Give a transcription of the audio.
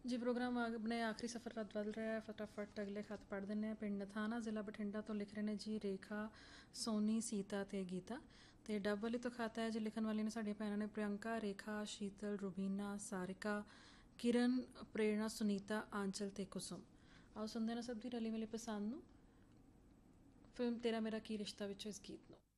ਜੀ ਪ੍ਰੋਗਰਾਮ ਆਪਣੇ ਆਖਰੀ ਸਫ਼ਰ ਵੱਲ ਵੱਧ ਰਿਹਾ ਹੈ। ਫਟਾਫਟ ਅਗਲੇ ਖੱਤ ਪੜ੍ਹ ਦਿੰਦੇ ਹਾਂ। ਪਿੰਡ ਨਥਾਣਾ, ਜ਼ਿਲ੍ਹਾ ਬਠਿੰਡਾ ਤੋਂ ਲਿਖ ਰਹੇ ਨੇ ਜੀ ਰੇਖਾ, ਸੋਨੀ, ਸੀਤਾ ਅਤੇ ਗੀਤਾ। ਅਤੇ ਡੱਬ ਵਾਲੀ ਤੋਂ ਖਾਤਾ ਹੈ ਜੀ। ਲਿਖਣ ਵਾਲੀ ਨੇ ਸਾਡੀਆਂ ਭੈਣਾਂ ਨੇ ਪ੍ਰਿਯੰਕਾ, ਰੇਖਾ, ਸ਼ੀਤਲ, ਰੁਬੀਨਾ, ਸਾਰਿਕਾ, ਕਿਰਨ, ਪ੍ਰੇਰਣਾ, ਸੁਨੀਤਾ, ਆਂਚਲ ਅਤੇ ਕੁਸੁਮ। ਆਓ ਸੁਣਦੇ ਨਾ ਸਭ ਦੀ ਰਲੀ ਮਿਲੀ ਪਸੰਦ ਨੂੰ, ਫਿਲਮ ਤੇਰਾ ਮੇਰਾ ਕੀ ਰਿਸ਼ਤਾ ਵਿੱਚੋਂ ਇਸ ਗੀਤ ਨੂੰ।